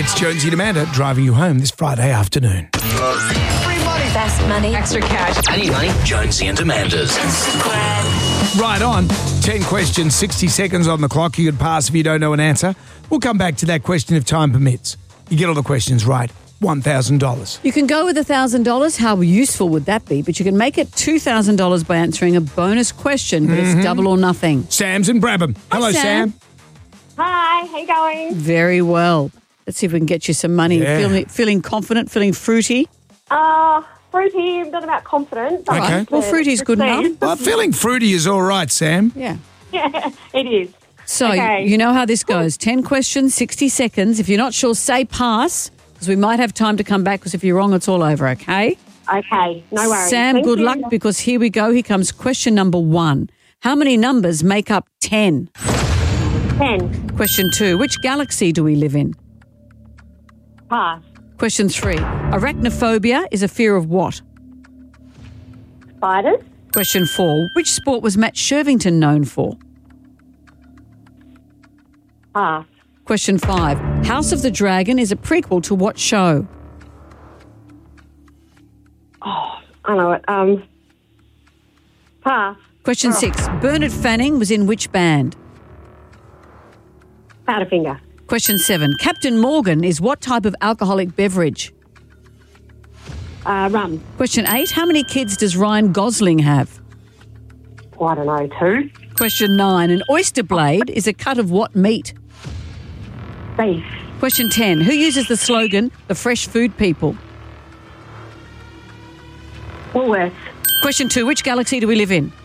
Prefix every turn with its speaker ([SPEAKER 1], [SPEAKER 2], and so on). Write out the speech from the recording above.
[SPEAKER 1] It's Jonesy and Amanda driving you home this Friday afternoon.
[SPEAKER 2] Best money.
[SPEAKER 3] Extra cash.
[SPEAKER 4] I need money. Jonesy and Amanda's.
[SPEAKER 1] Right on. 10 questions, 60 seconds on the clock. You could pass if you don't know an answer. We'll come back to that question if time permits. You get all the questions right, $1,000.
[SPEAKER 5] You can go with $1,000. How useful would that be? But you can make it $2,000 by answering a bonus question, but it's double or nothing.
[SPEAKER 1] Sam's in Brabham. Hello,
[SPEAKER 5] Sam.
[SPEAKER 6] Hi, how you going?
[SPEAKER 5] Very well. Let's see if we can get you some money.
[SPEAKER 1] Yeah.
[SPEAKER 5] Feeling confident, feeling fruity?
[SPEAKER 6] Fruity, I'm not about confident.
[SPEAKER 5] All right. Well, fruity's good enough.
[SPEAKER 1] Well, feeling fruity is all right, Sam.
[SPEAKER 5] Yeah.
[SPEAKER 6] Yeah, it is.
[SPEAKER 5] So
[SPEAKER 6] Okay.
[SPEAKER 5] you know how this goes. 10 questions, 60 seconds. If you're not sure, say pass, because we might have time to come back, because if you're wrong, it's all over, okay?
[SPEAKER 6] Okay, no worries.
[SPEAKER 5] Sam,
[SPEAKER 6] Thank
[SPEAKER 5] good
[SPEAKER 6] you.
[SPEAKER 5] luck, because here we go. Here comes question number 1. How many numbers make up 10?
[SPEAKER 6] 10.
[SPEAKER 5] Question 2. Which galaxy do we live in?
[SPEAKER 6] Pass.
[SPEAKER 5] Question 3. Arachnophobia is a fear of what?
[SPEAKER 6] Spiders.
[SPEAKER 5] Question 4. Which sport was Matt Shirvington known for?
[SPEAKER 6] Pass.
[SPEAKER 5] Question 5. House of the Dragon is a prequel to what show?
[SPEAKER 6] I know it. Pass.
[SPEAKER 5] Question 6. Bernard Fanning was in which band?
[SPEAKER 6] Powderfinger.
[SPEAKER 5] Question 7. Captain Morgan is what type of alcoholic beverage?
[SPEAKER 6] Rum.
[SPEAKER 5] Question 8. How many kids does Ryan Gosling have?
[SPEAKER 6] Oh, I don't know, 2.
[SPEAKER 5] Question 9. An oyster blade is a cut of what meat?
[SPEAKER 6] Beef.
[SPEAKER 5] Question 10. Who uses the slogan, the fresh food people?
[SPEAKER 6] Woolworths.
[SPEAKER 5] Question 2. Which galaxy do we live in?